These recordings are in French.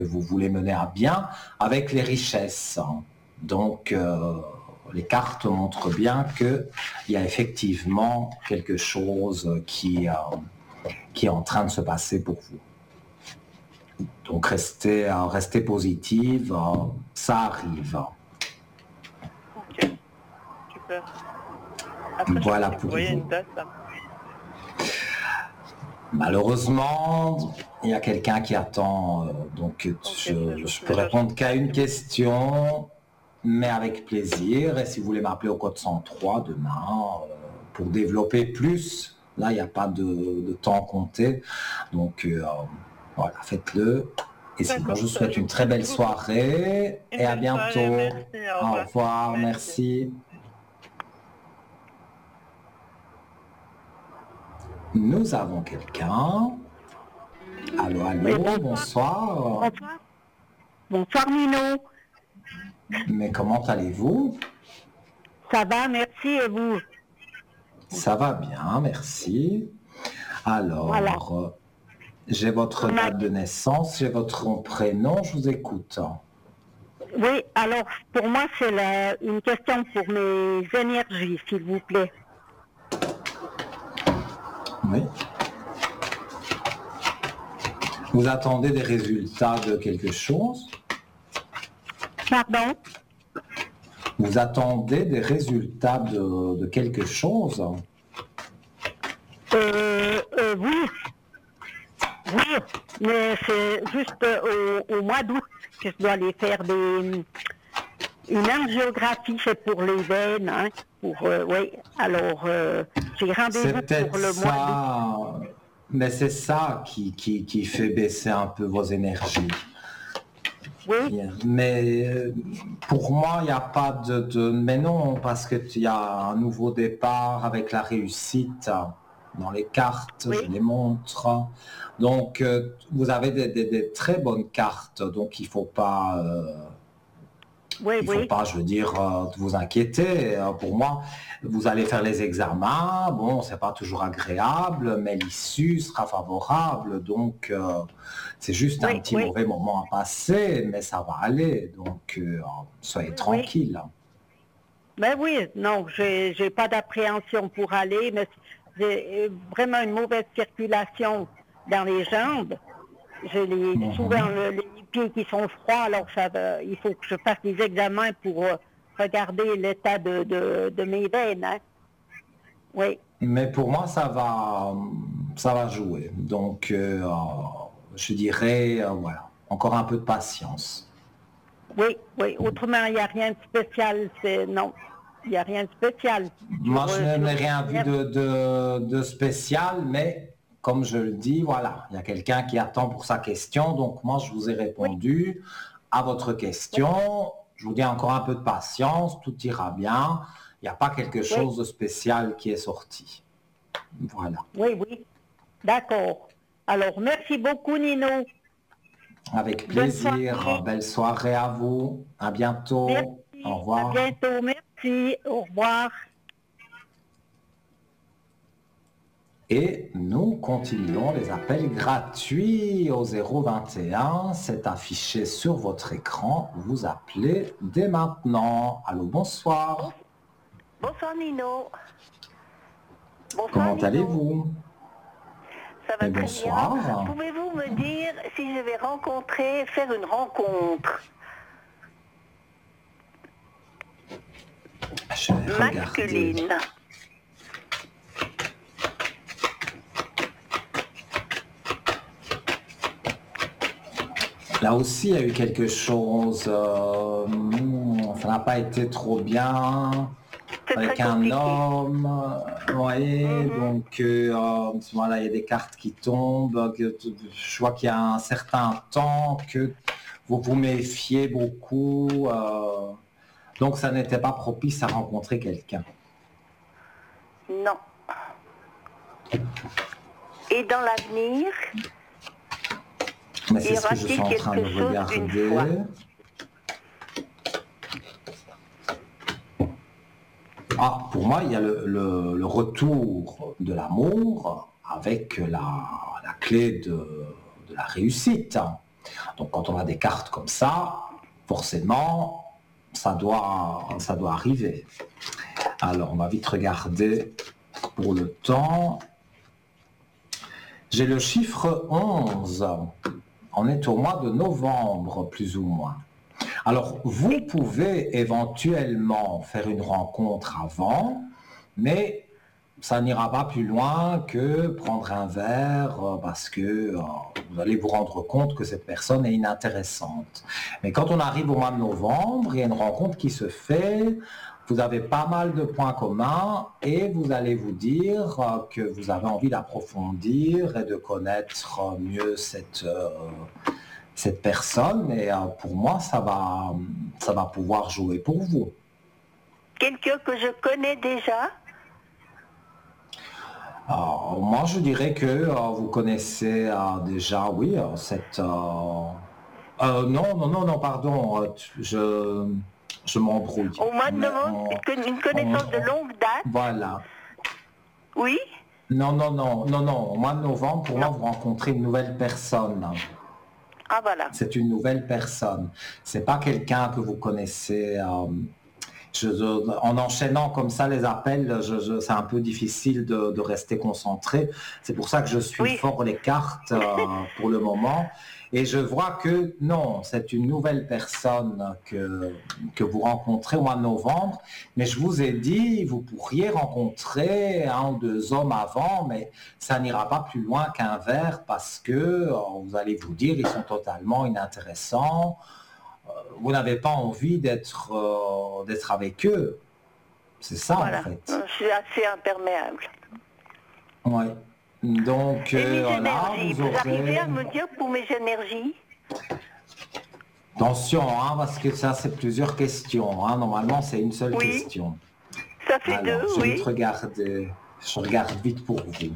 vous voulez mener à bien avec les richesses. Donc, les cartes montrent bien qu'il y a effectivement quelque chose qui est en train de se passer pour vous. Donc, restez positive, ça arrive. Ok, super. Après, Voilà je sais pour vous. vous. Une date. Malheureusement, il y a quelqu'un qui attend, donc je peux répondre qu'à une question, mais avec plaisir. Et si vous voulez m'appeler au code 103 demain, pour développer plus, là, il n'y a pas de temps compté. Donc, voilà, faites-le. Et sinon, je vous souhaite une très belle soirée et à bientôt. Merci, au revoir, merci. Nous avons quelqu'un. Allô, allô, Oui, bonsoir. Bonsoir Nino. Mais comment allez-vous? Ça va, merci, et vous? Ça va bien, merci. Alors, voilà. J'ai votre date de naissance, j'ai votre prénom, je vous écoute. Oui, alors pour moi c'est une question pour mes énergies, s'il vous plaît. Oui. Vous attendez des résultats de quelque chose? Pardon? Vous attendez des résultats de quelque chose? Oui. Oui, mais c'est juste au mois d'août que je dois aller faire une angiographie, c'est pour les veines, hein, oui, alors j'ai rendez-vous pour le mois d'août. Mais c'est ça qui fait baisser un peu vos énergies. Oui. Mais pour moi, il n'y a pas Mais non, parce qu'il y a un nouveau départ avec la réussite dans les cartes, oui. Je les montre. Donc, vous avez des très bonnes cartes, donc il ne faut pas... il ne faut pas, je veux dire, vous inquiéter. Pour moi, vous allez faire les examens. Bon, c'est pas toujours agréable, mais l'issue sera favorable. Donc, c'est juste un petit mauvais moment à passer, mais ça va aller. Donc, soyez tranquille. Ben oui, non, j'ai pas d'appréhension pour aller, mais j'ai vraiment une mauvaise circulation dans les jambes. J'ai souvent les pieds qui sont froids, alors il faut que je fasse des examens pour regarder l'état de mes veines. Hein. Oui. Mais pour moi, ça va jouer. Donc, je dirais, voilà, encore un peu de patience. Oui. Autrement, il n'y a rien de spécial. Non, il n'y a rien de spécial. Moi, je n'ai rien vu de spécial, mais comme je le dis, voilà, il y a quelqu'un qui attend pour sa question. Donc, moi, je vous ai répondu à votre question. Je vous dis encore un peu de patience, tout ira bien. Il n'y a pas quelque chose de spécial qui est sorti. Voilà. Oui. D'accord. Alors, merci beaucoup, Nino. Avec plaisir. Belle soirée à vous. À bientôt. Merci. Au revoir. À bientôt. Merci. Au revoir. Et nous continuons les appels gratuits au 021. C'est affiché sur votre écran. Vous appelez dès maintenant. Allô, bonsoir. Bonsoir Nino. Bonsoir, comment allez-vous? Ça va très bonsoir. Bien. Pouvez-vous me dire si je vais faire une rencontre masculine? Là aussi, il y a eu quelque chose, ça n'a pas été trop bien avec un homme, donc voilà, il y a des cartes qui tombent, je vois qu'il y a un certain temps que vous vous méfiez beaucoup, donc ça n'était pas propice à rencontrer quelqu'un. Non. Et dans l'avenir, mais c'est ce que je suis en train de regarder. Ah, pour moi, il y a le retour de l'amour avec la clé de la réussite. Donc quand on a des cartes comme ça, forcément, ça doit arriver. Alors, on va vite regarder pour le temps. J'ai le chiffre 11. On est au mois de novembre, plus ou moins. Alors, vous pouvez éventuellement faire une rencontre avant, mais ça n'ira pas plus loin que prendre un verre parce que vous allez vous rendre compte que cette personne est inintéressante. Mais quand on arrive au mois de novembre, il y a une rencontre qui se fait, vous avez pas mal de points communs et vous allez vous dire que vous avez envie d'approfondir et de connaître mieux cette personne. Et pour moi, ça va pouvoir jouer pour vous. Quelqu'un que je connais déjà? Moi, je dirais que vous connaissez déjà, oui, cette... non, pardon, je m'embrouille. Au mois de novembre, une connaissance de longue date? Voilà. Oui? Non, au mois de novembre, pour moi, vous rencontrez une nouvelle personne. Ah, voilà. C'est une nouvelle personne. C'est pas quelqu'un que vous connaissez... en enchaînant comme ça les appels, c'est un peu difficile de rester concentré. C'est pour ça que je suis fort les cartes pour le moment. Et je vois que non, c'est une nouvelle personne que vous rencontrez au mois de novembre. Mais je vous ai dit, vous pourriez rencontrer un ou deux hommes avant, mais ça n'ira pas plus loin qu'un verre parce que vous allez vous dire, ils sont totalement inintéressants. Vous n'avez pas envie d'être avec eux. C'est ça, voilà. En fait. Je suis assez imperméable. Oui. Donc, et mes là, énergies, vous arrivez à me dire pour mes énergies? Attention, parce que ça, c'est plusieurs questions. Normalement, c'est une seule question. Ça fait deux, je vais regarder. Je regarde vite pour vous.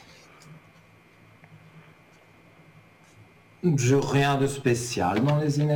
Rien de spécial dans les énergies.